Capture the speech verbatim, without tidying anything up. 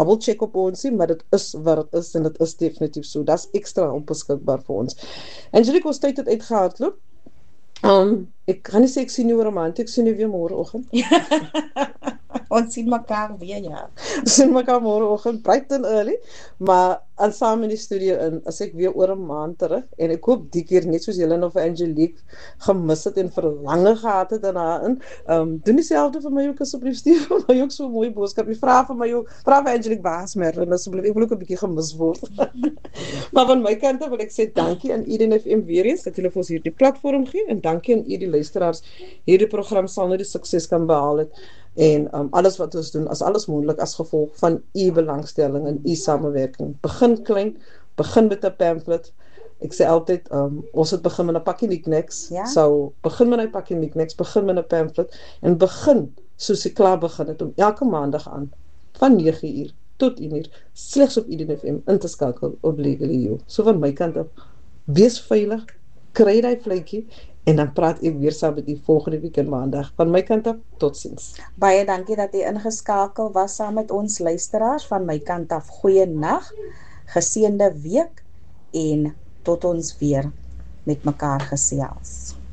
double check op ons nie, maar dit is wat het is en dit is definitief so. Dat is extra onbeskikbaar vir ons. Angelique, ons tyd het uitgehardloop. Um, ek kan nie sê ek sien jou romantiek, ek sien jou weer môreoggend. Ons sien mekaar weer, ja. Ons sien mekaar môreoggend, bright and early, maar aan saam in die studio in, as ek weer oor 'n maand terug, en ek hoop die keer net soos julle nou vir Angelique gemis het en verlange gehad het aan haar in, um, doen dieselfde vir my ook asseblief, stuur vir my ook so 'n mooi boodskap, jy vra vir my ook, vra vir Angelique Baas Merlin asseblief, ek wil ook 'n bietjie gemis word. Maar van my kant af wil ek sê dankie aan Eden F M weer eens, dat julle vir ons hierdie platform gee, en dankie aan u die luisteraars, hierdie program sal nou die sukses kan behaal het, en um, alles wat ons doen, as alles moontlik as gevolg van u belangstelling en u samewerking. Begin klein, begin met 'n pamphlet. Ek sê altyd, um, ons het begin met 'n pakkie knickknacks, ja? So begin met 'n pakkie knickknacks, begin met 'n pamphlet, en begin soos ek klaar begin het, om elke maandag aan, van nege uur tot een uur, slegs op Eden F M in te skakel op Legally You. So van my kant af, wees veilig, kry die vletjie, en dan praat ek weer saam met die volgende weekend maandag. Van my kant af, totsiens. Baie dankie dat jy ingeskakel was saam met ons luisteraars. Van my kant af, goeie nag, geseënde week, en tot ons weer met mekaar gesels.